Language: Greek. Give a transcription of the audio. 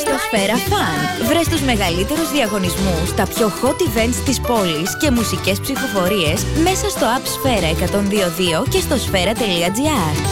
στο Σφαίρα Fun. Βρες τους μεγαλύτερους διαγωνισμούς, τα πιο hot events της πόλης και μουσικές ψηφοφορίες μέσα στο app Σφαίρα 102.2 και στο σφαίρα.gr.